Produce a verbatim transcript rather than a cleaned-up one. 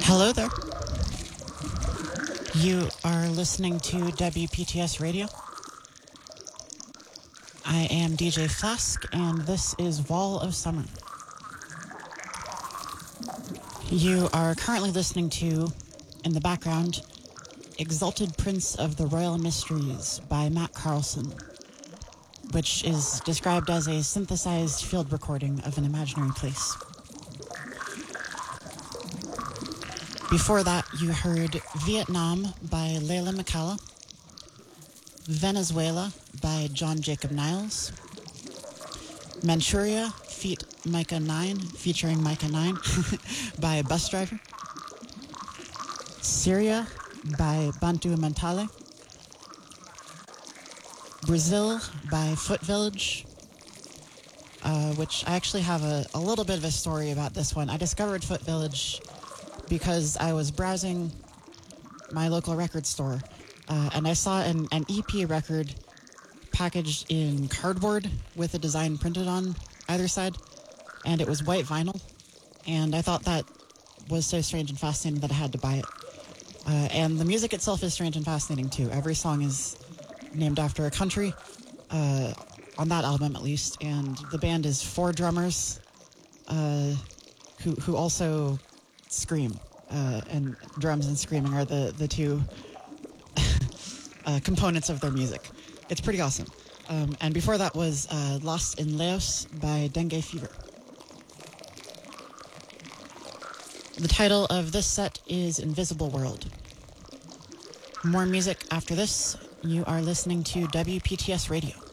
Hello there. You are listening to W P T S Radio. I am D J Flask, and this is Wall of Summer. You are currently listening to, in the background, Exalted Prince of the Royal Mysteries by Matt Carlson, which is described as a synthesized field recording of an imaginary place. Before that, you heard Vietnam by Layla McCalla, Venezuela by John Jacob Niles, Manchuria feat. Micah nine, featuring Micah nine, by Bus Driver, Syria by Bantu Mentale, Brazil by Foot Village, uh, which I actually have a, a little bit of a story about this one. I discovered Foot Village because I was browsing my local record store, uh, and I saw an, an E P record packaged in cardboard with a design printed on either side, and it was white vinyl, and I thought that was so strange and fascinating that I had to buy it. Uh, and the music itself is strange and fascinating, too. Every song is named after a country, uh, on that album at least, and the band is four drummers uh, who who also scream, uh, and drums and screaming are the, the two uh, components of their music. It's pretty awesome. Um, and before that was uh, Lost in Laos by Dengue Fever. The title of this set is Invisible World. More music after this. You are listening to W P T S Radio.